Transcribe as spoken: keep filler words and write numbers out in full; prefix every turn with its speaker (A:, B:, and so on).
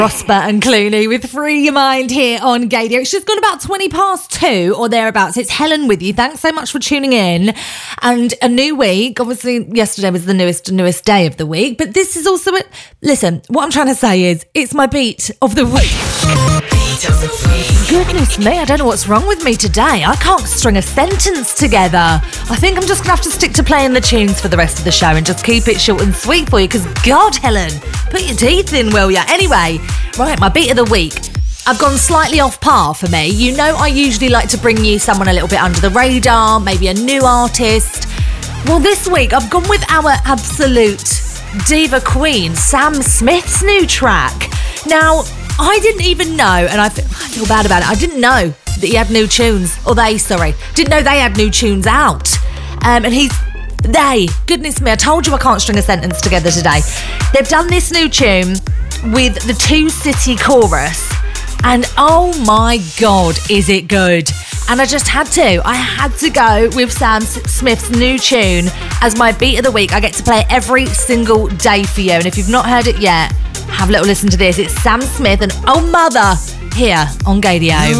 A: Prosper and Clooney with Free Your Mind here on Gadio. It's just gone about twenty past two or thereabouts. It's Helen with you. Thanks so much for tuning in. And a new week. Obviously, yesterday was the newest, newest day of the week. But this is also... A, listen, what I'm trying to say is it's my beat of the week. Goodness me, I don't know what's wrong with me today. I can't string a sentence together. I think I'm just going to have to stick to playing the tunes for the rest of the show and just keep it short and sweet for you because, God, Helen, put your teeth in, will ya? Anyway, right, my beat of the week. I've gone slightly off par for me. You know I usually like to bring you someone a little bit under the radar, maybe a new artist. Well, this week I've gone with our absolute diva queen, Sam Smith's new track. Now, I didn't even know, and I feel, I feel bad about it, I didn't know that he had new tunes, or they, sorry, didn't know they had new tunes out. Um, and he's, they, goodness me, I told you I can't string a sentence together today. They've done this new tune with the Two City chorus, and oh my God, is it good. And I just had to, I had to go with Sam Smith's new tune as my beat of the week. I get to play it every single day for you, and if you've not heard it yet, have a little listen to this. It's Sam Smith and Oh Mother here on Gadio.